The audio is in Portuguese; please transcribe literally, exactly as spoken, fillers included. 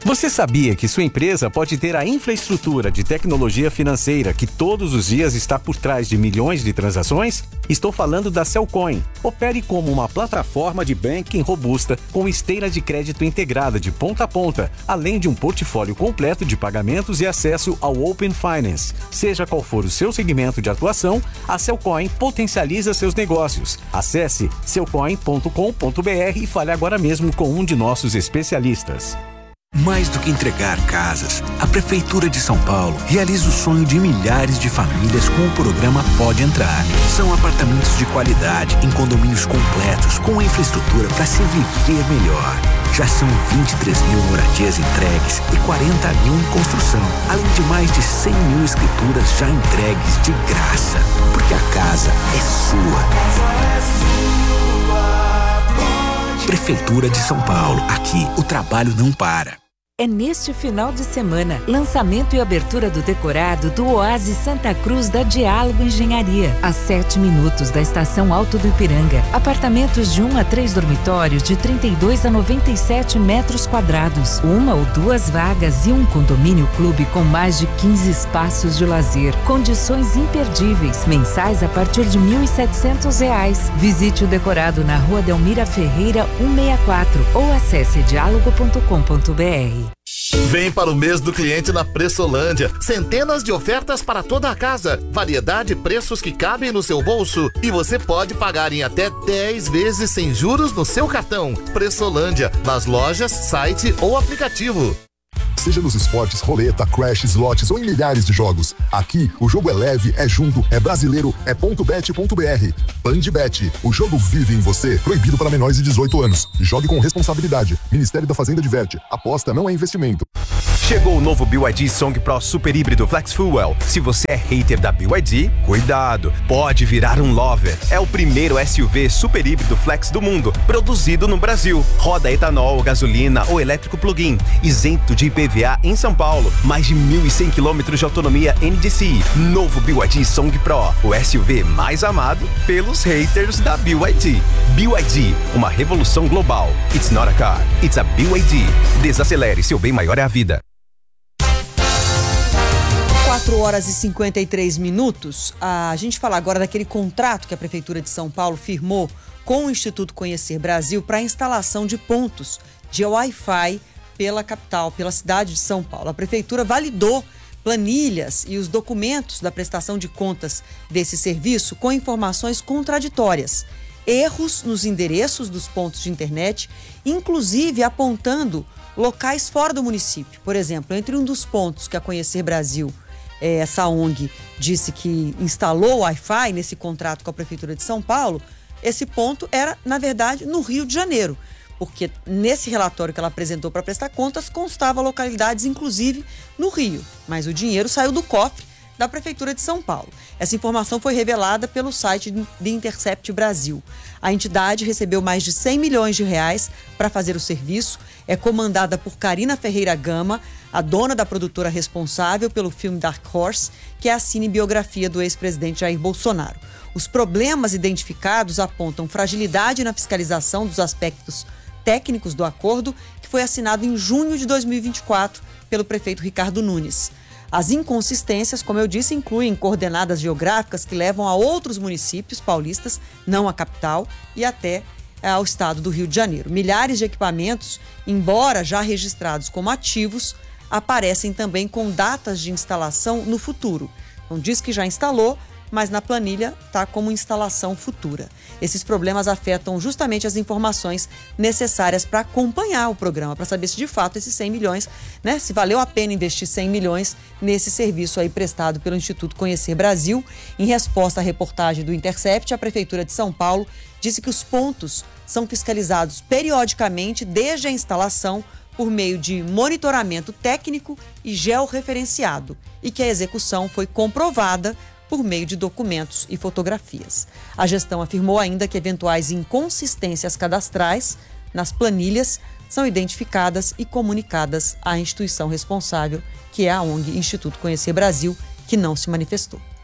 Você sabia que sua empresa pode ter a infraestrutura de tecnologia financeira que todos os dias está por trás de milhões de transações? Estou falando da Cellcoin. Opere como uma plataforma de banking robusta com esteira de crédito integrada de ponta a ponta, além de um portfólio completo de pagamentos e acesso ao Open Finance. Seja qual for o seu segmento de atuação, a Cellcoin potencializa seus negócios. Acesse cellcoin ponto com ponto br e fale agora mesmo com um de nossos especialistas. Mais do que entregar casas, a Prefeitura de São Paulo realiza o sonho de milhares de famílias com o programa Pode Entrar. São apartamentos de qualidade em condomínios completos com infraestrutura para se viver melhor. Já são vinte e três mil moradias entregues e quarenta mil em construção, além de mais de cem mil escrituras já entregues de graça. Porque a casa é sua. Prefeitura de São Paulo. Aqui o trabalho não para. É neste final de semana, lançamento e abertura do decorado do Oásis Santa Cruz da Diálogo Engenharia, a sete minutos da Estação Alto do Ipiranga. Apartamentos de um a três dormitórios de trinta e dois a noventa e sete metros quadrados, uma ou duas vagas e um condomínio clube com mais de quinze espaços de lazer. Condições imperdíveis, mensais a partir de mil e setecentos reais. Visite o decorado na Rua Delmira Ferreira cento e sessenta e quatro ou acesse diálogo ponto com ponto br. Vem para o mês do cliente na Pressolândia. Centenas de ofertas para toda a casa. Variedade e preços que cabem no seu bolso. E você pode pagar em até dez vezes sem juros no seu cartão. Pressolândia, nas lojas, site ou aplicativo. Seja nos esportes, roleta, crash, slots ou em milhares de jogos. Aqui, o jogo é leve, é junto, é brasileiro, é ponto bet ponto br. Bandbet, o jogo vive em você. Proibido para menores de dezoito anos. Jogue com responsabilidade. Ministério da Fazenda diverte. Aposta não é investimento. Chegou o novo B Y D Song Pro Super Híbrido Flex Fuel. Se você é hater da B Y D, cuidado, pode virar um lover. É o primeiro S U V super híbrido flex do mundo, produzido no Brasil. Roda etanol, gasolina ou elétrico plug-in, isento de I P V A em São Paulo. Mais de mil e cem quilômetros de autonomia N D C I. Novo B Y D Song Pro, o S U V mais amado pelos haters da B Y D. B Y D, uma revolução global. It's not a car, it's a B Y D. Desacelere, seu bem maior é a vida. quatro horas e cinquenta e três minutos. A gente fala agora daquele contrato que a Prefeitura de São Paulo firmou com o Instituto Conhecer Brasil para a instalação de pontos de Wi-Fi pela capital, pela cidade de São Paulo. A Prefeitura validou planilhas e os documentos da prestação de contas desse serviço com informações contraditórias. Erros nos endereços dos pontos de internet, inclusive apontando locais fora do município. Por exemplo, entre um dos pontos que a Conhecer Brasil, essa O N G, disse que instalou o Wi-Fi nesse contrato com a Prefeitura de São Paulo, esse ponto era, na verdade, no Rio de Janeiro, porque nesse relatório que ela apresentou para prestar contas constava localidades, inclusive, no Rio, mas o dinheiro saiu do cofre da Prefeitura de São Paulo. Essa informação foi revelada pelo site The Intercept Brasil. A entidade recebeu mais de cem milhões de reais para fazer o serviço. É comandada por Karina Ferreira Gama, a dona da produtora responsável pelo filme Dark Horse, que é a cinebiografia do ex-presidente Jair Bolsonaro. Os problemas identificados apontam fragilidade na fiscalização dos aspectos técnicos do acordo, que foi assinado em junho de dois mil e vinte e quatro pelo prefeito Ricardo Nunes. As inconsistências, como eu disse, incluem coordenadas geográficas que levam a outros municípios paulistas, não a capital, e até ao estado do Rio de Janeiro. Milhares de equipamentos, embora já registrados como ativos, aparecem também com datas de instalação no futuro. Não diz que já instalou, mas na planilha está como instalação futura. Esses problemas afetam justamente as informações necessárias para acompanhar o programa, para saber se de fato esses cem milhões, né, se valeu a pena investir cem milhões nesse serviço aí prestado pelo Instituto Conhecer Brasil. Em resposta à reportagem do Intercept, a Prefeitura de São Paulo disse que os pontos são fiscalizados periodicamente desde a instalação por meio de monitoramento técnico e georreferenciado e que a execução foi comprovada por meio de documentos e fotografias. A gestão afirmou ainda que eventuais inconsistências cadastrais nas planilhas são identificadas e comunicadas à instituição responsável, que é a O N G Instituto Conhecer Brasil, que não se manifestou.